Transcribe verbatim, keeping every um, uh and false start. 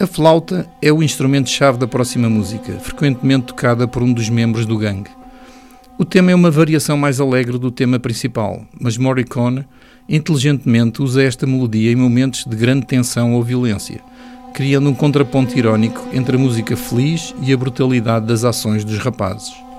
A flauta é o instrumento-chave da próxima música, frequentemente tocada por um dos membros do gangue. O tema é uma variação mais alegre do tema principal, mas Morricone inteligentemente usa esta melodia em momentos de grande tensão ou violência, criando um contraponto irónico entre a música feliz e a brutalidade das ações dos rapazes.